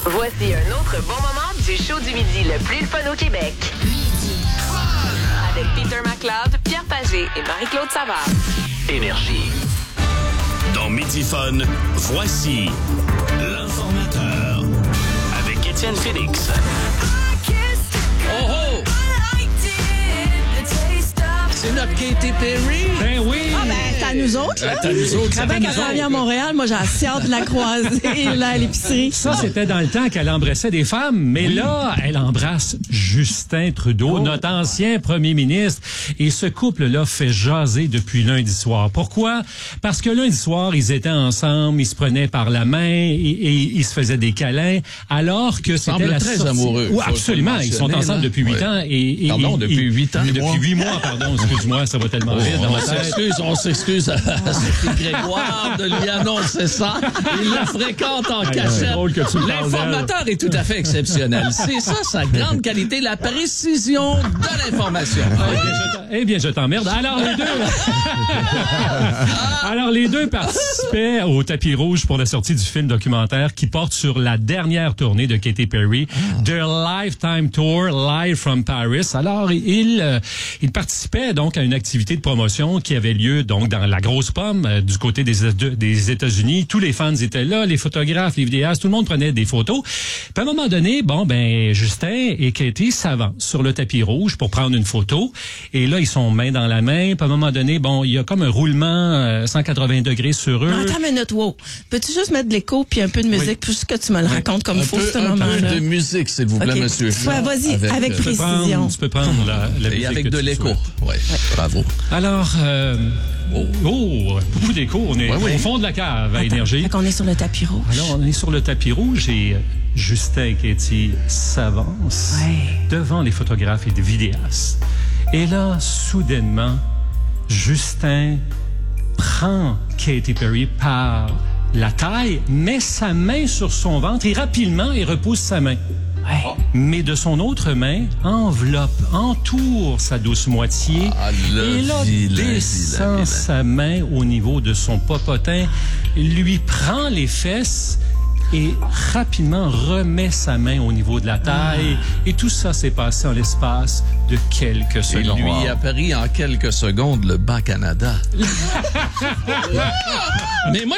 Voici un autre bon moment du show du midi le plus fun au Québec. Avec Peter McLeod, Pierre Pagé et Marie-Claude Savard. Énergie. Dans Midi Fun, voici l'informateur avec Étienne Félix. Oh oh! C'est notre Katy Perry. Ben oui! Ah ben, c'est à nous autres, là. C'est à nous autres, Quand elle s'en vient à Montréal, moi, j'ai assez hâte de la croiser, là, à l'épicerie. Ça, c'était dans le temps qu'elle embrassait des femmes, mais là, elle embrasse Justin Trudeau, notre ancien premier ministre. Et ce couple-là fait jaser depuis lundi soir. Pourquoi? Parce que lundi soir, ils étaient ensemble, ils se prenaient par la main et ils se faisaient des câlins, alors que c'était la très sortie... amoureux. Oui, absolument. Ils sont ensemble depuis 8 ans. Pardon, depuis 8 ans? Depuis 8 mois, pardon. Excuse-moi, ça va tellement vite dans ma tête. On s'excuse à Sophie Grégoire de lui annoncer ça. Il la fréquente en cachette. C'est drôle que tu me parles L'informateur est tout à fait exceptionnel. C'est ça, sa grande qualité, la précision de l'information. Eh bien, je t'emmerde. Alors, les deux participaient au tapis rouge pour la sortie du film documentaire qui porte sur la dernière tournée de Katy Perry, Their Lifetime Tour, Live from Paris. Alors, ils participaient donc à une activité de promotion qui avait lieu donc dans la Grosse Pomme du côté des États-Unis. Tous les fans étaient là, les photographes, les vidéastes, tout le monde prenait des photos. Puis à un moment donné, Justin et Katy s'avancent sur le tapis rouge pour prendre une photo. Et là, ils sont main dans la main. Puis à un moment donné, il y a comme un roulement 180 degrés sur eux. Attends une minute, wow. Peux-tu juste mettre de l'écho puis un peu de musique, plus que tu me le racontes comme il faut, ce moment-là? Un peu de musique, s'il vous plaît, monsieur. Ouais, vas-y, avec précision. Tu peux prendre la musique. Et avec que de tu l'écho. souhaites. Oui, bravo. Alors, beaucoup d'écho. On est au fond de la cave à Énergie. Fait qu'on est sur le tapis rouge. Alors, on est sur le tapis rouge et Justin et Katy s'avancent devant les photographes et les vidéastes. Et là, soudainement, Justin prend Katy Perry par la taille, met sa main sur son ventre et rapidement, il repousse sa main. Mais de son autre main, entoure sa douce moitié et là, descend sa main au niveau de son popotin, lui prend les fesses et rapidement remet sa main au niveau de la taille. Et tout ça s'est passé en l'espace de quelques secondes. Et lui a pris en quelques secondes le Bas-Canada. Mais moi,